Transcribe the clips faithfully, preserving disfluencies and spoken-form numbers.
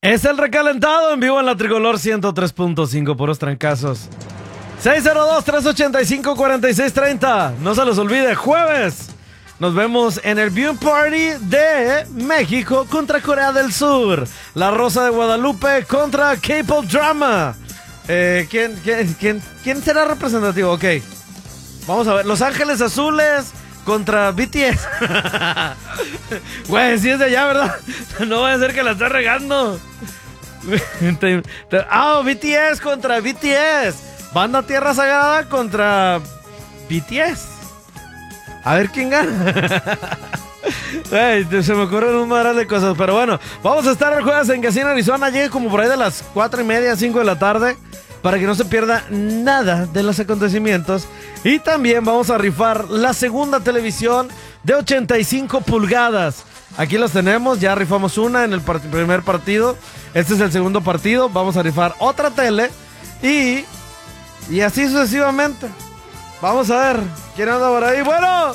Es el recalentado en vivo en la Tricolor ciento tres punto cinco, puros trancazos. seis cero dos, tres ocho cinco, cuatro seis tres cero. No se los olvide, jueves. Nos vemos en el Viewing Party de México contra Corea del Sur. La Rosa de Guadalupe contra K-Pop Drama. Eh, ¿quién, quién, quién, ¿Quién será representativo? Ok. Vamos a ver. Los Ángeles Azules contra B T S. Güey, si es de allá, ¿verdad? No va a ser que la esté regando. Ah, oh, B T S contra B T S. Banda Tierra Sagrada contra B T S. A ver quién gana. Hey, se me ocurren un madral de cosas. Pero bueno, vamos a estar el jueves en Casino Arizona. Llegue como por ahí de las cuatro y media, cinco de la tarde, para que no se pierda nada de los acontecimientos. Y también vamos a rifar la segunda televisión de ochenta y cinco pulgadas. Aquí los tenemos, ya rifamos una en el part- primer partido. Este es el segundo partido. Vamos a rifar otra tele. Y, y así sucesivamente. Vamos a ver quién anda por ahí. Bueno.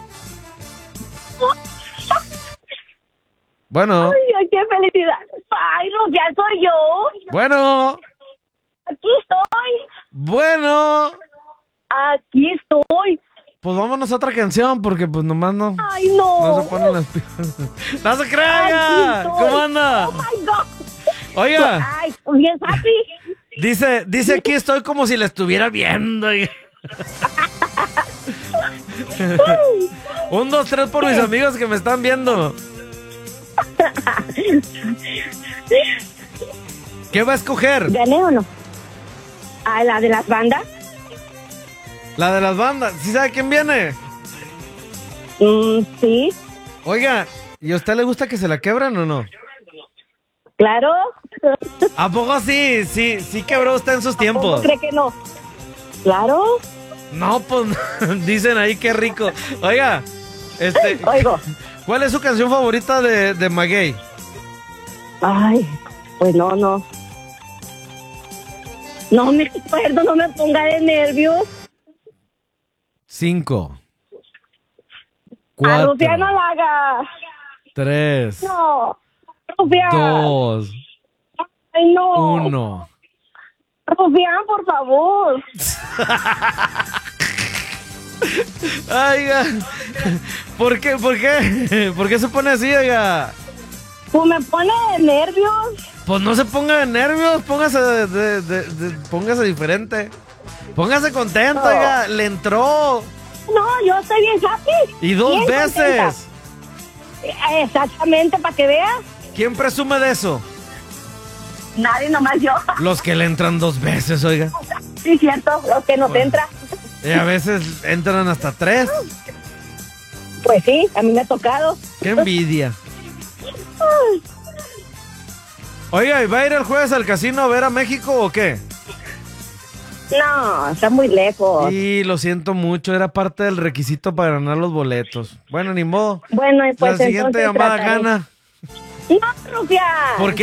Bueno. Ay, ay, qué felicidad. Ay, no, ya soy yo. Bueno. Aquí estoy. Bueno. Aquí estoy. Pues vámonos a otra canción porque pues nomás no. Ay, no. No se ponen las pilas. ¡No se crea! Aquí estoy. ¿Cómo anda? Oh my God. Oiga. Ay, bien happy. Dice, dice aquí estoy como si la estuviera viendo. Un, dos, tres por mis amigos que me están viendo. ¿Qué va a escoger? ¿Gané o no? ¿A la de las bandas? La de las bandas. ¿Sí sabe quién viene? Mm, sí, Oiga, ¿y a usted le gusta que se la quebran o no? claro. ¿A poco sí? Sí, sí quebró usted en sus ¿Cómo tiempos. cree que no? Claro. No, pues dicen ahí qué rico. Oiga, este, Oigo. ¿cuál es su canción favorita de, de Maguey? Ay, pues no, no. No me acuerdo, no me ponga de nervios. Cinco. A Cuatro. Rufián no la haga. Tres. No. Rufián. Dos. Ay, no. Uno. Rufián, por favor. Oiga, ¿por qué, por qué, por qué se pone así, oiga? Pues me pone de nervios. Pues no se ponga de nervios, póngase de, de- de- de- póngase diferente. Póngase contento, No. oiga, le entró. No, yo estoy bien happy. Y dos Bien veces. contenta. Eh, Exactamente, para que veas. ¿Quién presume de eso? Nadie, nomás yo. Los que le entran dos veces, oiga. Sí, cierto, los que nos Bueno. entra. Y a veces entran hasta tres. Pues sí, a mí me ha tocado. ¡Qué envidia! Oiga, ¿y va a ir el jueves al casino a ver a México o qué? No, está muy lejos. Sí, lo siento mucho, era parte del requisito para ganar los boletos. Bueno, ni modo. Bueno, y pues La siguiente entonces llamada trataré. gana. No, Rufián. ¿Por qué?